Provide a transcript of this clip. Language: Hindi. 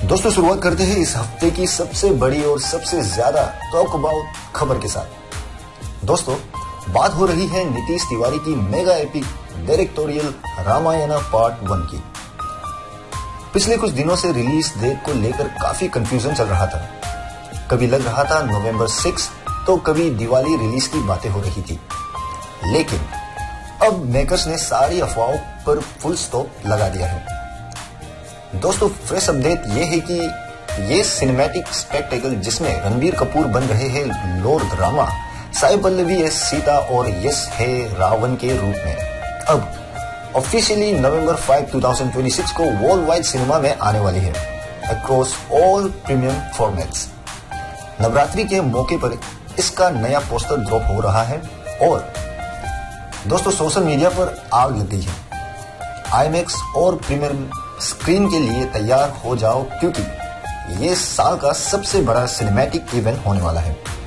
दोस्तों शुरुआत करते हैं इस हफ्ते की सबसे बड़ी और सबसे ज्यादा टॉक अबाउट खबर के साथ। दोस्तों बात हो रही है नीतीश तिवारी की mega epic directorial Ramayana part 1 की। पिछले कुछ दिनों से रिलीज डेट को लेकर काफी कंफ्यूजन चल रहा था। कभी लग रहा था नवंबर 6 तो कभी दिवाली रिलीज की बातें हो रही थी, लेकिन अब मेकर्स ने सारी अफवाहों पर फुल स्टॉप लगा दिया है। दोस्तों फ्रेश अपडेट ये है कि ये सिनेमैटिक स्पेक्टेकल जिसमें रणबीर कपूर बन रहे हैं लॉर्ड रामा, साई पल्लवी एस सीता और यश है रावण के रूप में, अब ऑफिशियली नवंबर 5, 2026 को वर्ल्ड वाइड सिनेमा में आने वाली है across all premium formats. Navratri के मौके पर इसका नया पोस्टर ड्रॉप हो रहा है और दोस्तों सोशल मीडिया पर आग लग गई है। आईमैक्स और प्रीमियम स्क्रीन के लिए तैयार हो जाओ क्योंकि ये साल का सबसे बड़ा सिनेमैटिक इवेंट होने वाला है।